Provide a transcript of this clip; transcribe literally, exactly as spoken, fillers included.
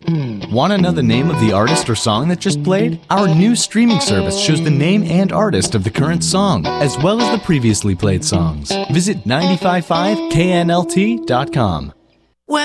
Want to know the name of the artist or song that just played? Our new streaming service shows the name and artist of the current song, as well as the previously played songs. Visit nine five five K N L T dot com.